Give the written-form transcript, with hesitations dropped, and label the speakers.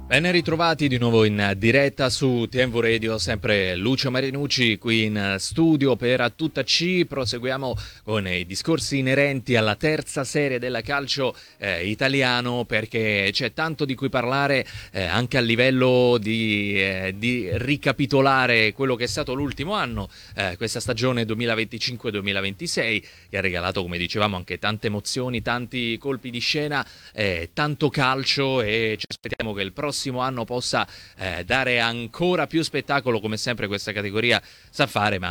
Speaker 1: Ben ritrovati di nuovo in diretta su TMV Radio, sempre Lucio Marinucci qui in studio per A Tutta C. Proseguiamo con i discorsi inerenti alla terza serie del calcio italiano, perché c'è tanto di cui parlare anche a livello di ricapitolare quello che è stato l'ultimo anno, questa stagione 2025-2026 che ha regalato, come dicevamo, anche tante emozioni, tanti colpi di scena, tanto calcio, e ci aspettiamo che il prossimo anno possa dare ancora più spettacolo, come sempre questa categoria sa fare, ma